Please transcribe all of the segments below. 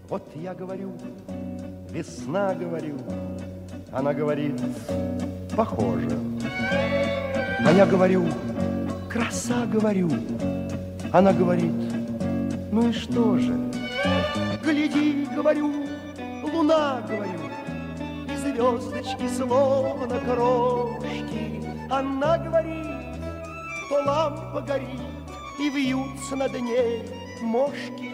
Вот я говорю, весна, говорю. Она говорит, похоже. А я говорю, краса, говорю. Она говорит, ну и что же? Гляди, говорю, луна, говорю, и звездочки словно крошки. Она говорит, то лампа горит, и вьются над ней мошки.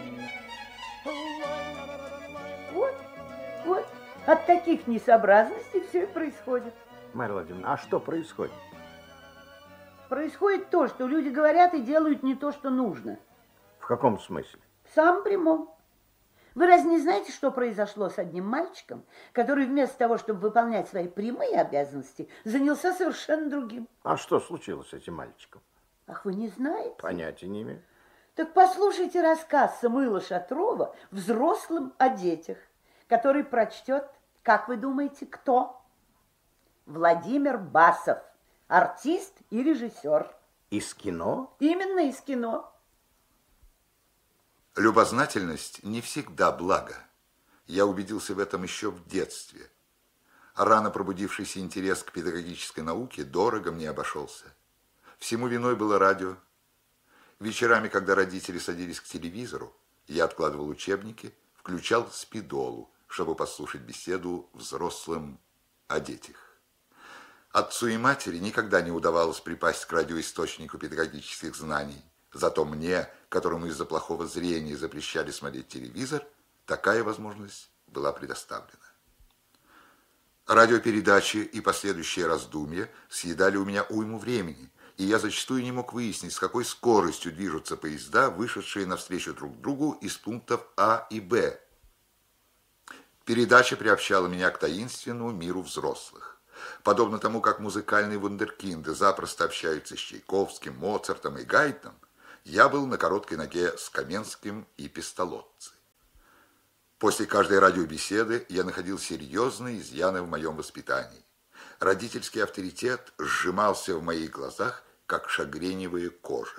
Вот, от таких несообразностей все и происходит. Марья Владимировна, а что происходит? Происходит то, что люди говорят и делают не то, что нужно. В каком смысле? В самом прямом. Вы разве не знаете, что произошло с одним мальчиком, который вместо того, чтобы выполнять свои прямые обязанности, занялся совершенно другим? А что случилось с этим мальчиком? Ах, вы не знаете? Понятия не имею. Так послушайте рассказ Самуила Шатрова «Взрослым о детях», который прочтет, как вы думаете, кто? Владимир Басов, артист и режиссер. Из кино? Именно из кино. Любознательность не всегда благо. Я убедился в этом еще в детстве. А рано пробудившийся интерес к педагогической науке дорого мне обошелся. Всему виной было радио. Вечерами, когда родители садились к телевизору, я откладывал учебники, включал спидолу, чтобы послушать беседу взрослым о детях. Отцу и матери никогда не удавалось припасть к радиоисточнику педагогических знаний. Зато мне, которому из-за плохого зрения запрещали смотреть телевизор, такая возможность была предоставлена. Радиопередачи и последующие раздумья съедали у меня уйму времени, и я зачастую не мог выяснить, с какой скоростью движутся поезда, вышедшие навстречу друг другу из пунктов А и Б. Передача приобщала меня к таинственному миру взрослых. Подобно тому, как музыкальные вундеркинды запросто общаются с Чайковским, Моцартом и Гайдном, я был на короткой ноге с Каменским и Песталоцци. После каждой радиобеседы я находил серьезные изъяны в моем воспитании. Родительский авторитет сжимался в моих глазах, как шагреневая кожа.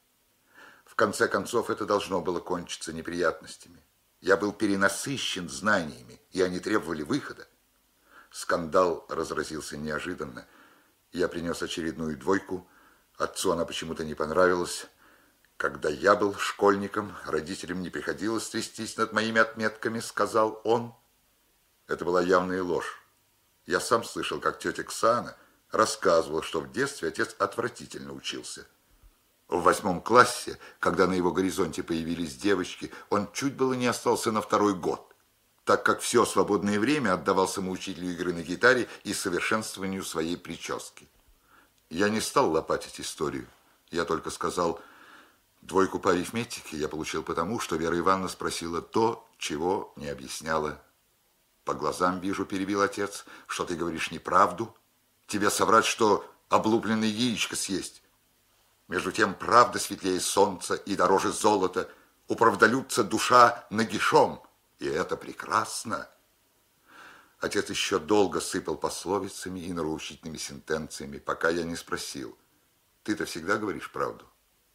В конце концов, это должно было кончиться неприятностями. Я был перенасыщен знаниями, и они требовали выхода. Скандал разразился неожиданно. Я принес очередную двойку. Отцу она почему-то не понравилась. Когда я был школьником, родителям не приходилось трястись над моими отметками, сказал он. Это была явная ложь. Я сам слышал, как тетя Ксана рассказывала, что в детстве отец отвратительно учился. В 8 классе, когда на его горизонте появились девочки, он чуть было не остался на 2-й год, так как все свободное время отдавал самоучителю игры на гитаре и совершенствованию своей прически. Я не стал лопатить историю. Я только сказал, 2 по арифметике я получил потому, что Вера Ивановна спросила то, чего не объясняла. По глазам вижу, перебил отец, что ты говоришь неправду. Тебе соврать, что облупленное яичко съесть. Между тем, правда светлее солнца и дороже золота. У правдолюбца душа нагишом, и это прекрасно. Отец еще долго сыпал пословицами и нравоучительными сентенциями, пока я не спросил, ты-то всегда говоришь правду?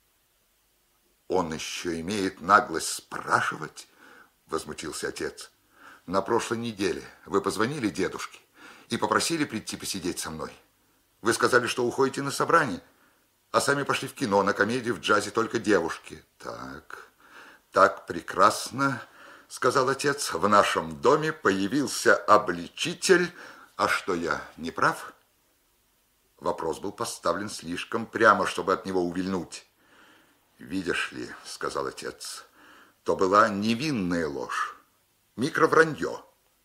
Он еще имеет наглость спрашивать? Возмутился отец. На прошлой неделе вы позвонили дедушке и попросили прийти посидеть со мной. Вы сказали, что уходите на собрание, а сами пошли в кино, на комедию, в джазе только девушки. Так прекрасно, сказал отец. В нашем доме появился обличитель. А что, я не прав? Вопрос был поставлен слишком прямо, чтобы от него увильнуть. Видишь ли, сказал отец, то была невинная ложь, микровранье.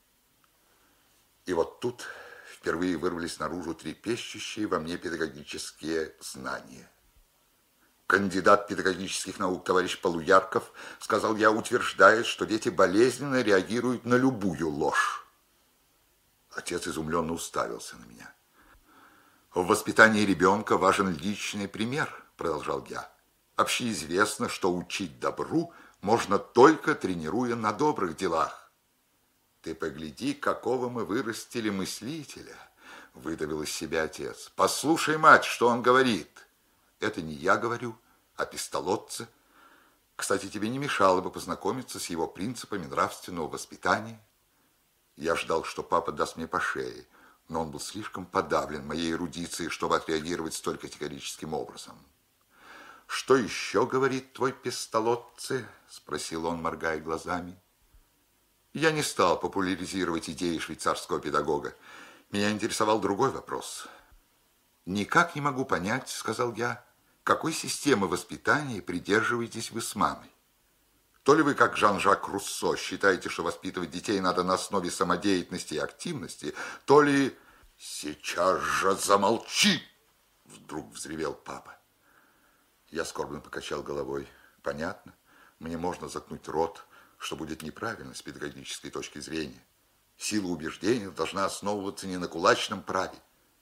И вот тут впервые вырвались наружу трепещущие во мне педагогические знания. Кандидат педагогических наук товарищ Полуярков, сказал я, утверждает, что дети болезненно реагируют на любую ложь. Отец изумленно уставился на меня. В воспитании ребенка важен личный пример, продолжал я. Общеизвестно, что учить добру можно только тренируя на добрых делах. Ты погляди, какого мы вырастили мыслителя, выдавил из себя отец. Послушай, мать, что он говорит. Это не я говорю, а Песталоцци. Кстати, тебе не мешало бы познакомиться с его принципами нравственного воспитания. Я ждал, что папа даст мне по шее, но он был слишком подавлен моей эрудицией, чтобы отреагировать столь категорическим образом. «Что еще говорит твой пестолотце?» – спросил он, моргая глазами. Я не стал популяризировать идеи швейцарского педагога. Меня интересовал другой вопрос. «Никак не могу понять, – сказал я, – какой системы воспитания придерживаетесь вы с мамой? То ли вы, как Жан-Жак Руссо, считаете, что воспитывать детей надо на основе самодеятельности и активности, то ли...» «Сейчас же замолчи!» – вдруг взревел папа. Я скорбно покачал головой. «Понятно, мне можно заткнуть рот, что будет неправильно с педагогической точки зрения. Сила убеждения должна основываться не на кулачном праве,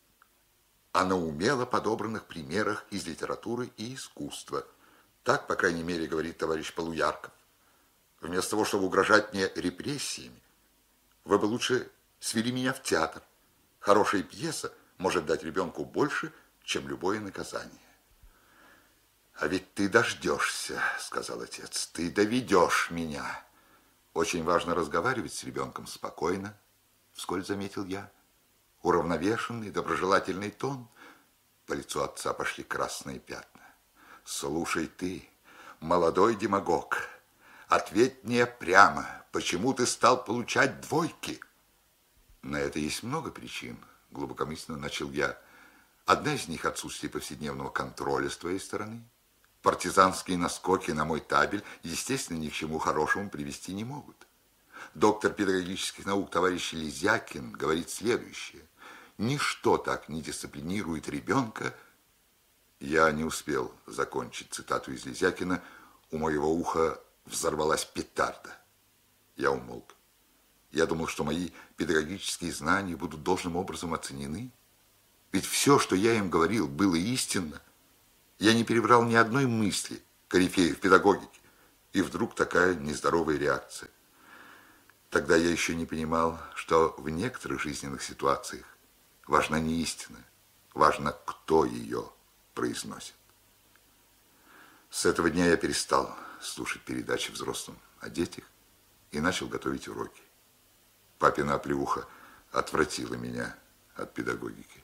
а на умело подобранных примерах из литературы и искусства. Так, по крайней мере, говорит товарищ Полуярков. Вместо того, чтобы угрожать мне репрессиями, вы бы лучше свели меня в театр. Хорошая пьеса может дать ребенку больше, чем любое наказание». «А ведь ты дождешься, — сказал отец, — ты доведешь меня. Очень важно разговаривать с ребенком спокойно, — вскользь заметил я. Уравновешенный, доброжелательный тон». По лицу отца пошли красные пятна. «Слушай ты, молодой демагог, ответь мне прямо, почему ты стал получать двойки?» «На это есть много причин, — глубокомысленно начал я. Одна из них — отсутствие повседневного контроля с твоей стороны. Партизанские наскоки на мой табель, естественно, ни к чему хорошему привести не могут. Доктор педагогических наук товарищ Лизякин говорит следующее: ничто так не дисциплинирует ребенка. Я не успел закончить цитату из Лизякина. У моего уха взорвалась петарда. Я умолк. Я думал, что мои педагогические знания будут должным образом оценены. Ведь все, что я им говорил, было истинно. Я не перебрал ни одной мысли корифеев педагогики. И вдруг такая нездоровая реакция. Тогда я еще не понимал, что в некоторых жизненных ситуациях важна не истина, важно, кто ее произносит. С этого дня я перестал слушать передачи взрослым о детях и начал готовить уроки. Папина оплеуха отвратила меня от педагогики.